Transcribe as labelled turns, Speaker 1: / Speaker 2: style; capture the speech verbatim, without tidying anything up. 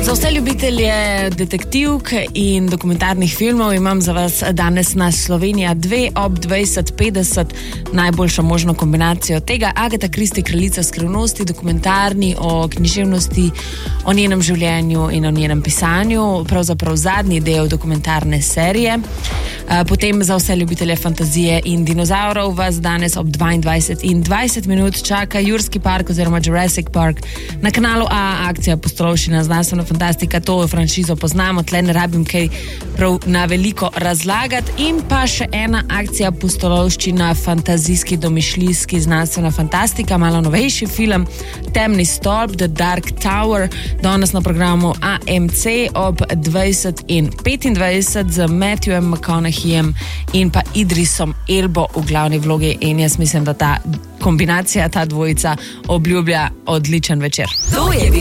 Speaker 1: Za vse ljubitelje detektivk in dokumentarnih filmov imam za vas danes na Slovenija dve ob dvajset petdeset najboljšo možno kombinacijo tega. Agatha Christie, kraljica skrivnosti, dokumentarni o književnosti, o njenem življenju in o njenem pisanju, pravzaprav zadnji del dokumentarne serije. Potem za vse ljubitelje fantazije in dinozaurov vas danes ob dvaindvajset in dvajset minut čaka Jurski park oziroma Jurassic Park na kanalu A, akcija Pustolovščina, znanstvena fantastika, to franšizo poznamo, tle ne rabim kaj prav na veliko razlagati. In pa še ena akcija Pustolovščina, fantazijski, domišljijski, znanstvena fantastika, malo novejši film, Temni stolp, The Dark Tower, danes na programu A M C ob dvajset in petindvajset z Matthewem McConaugheyjem in pa Idrisom Elbo v glavni vlogi, in jaz mislim, da ta kombinacija, ta dvojica obljublja odličen večer.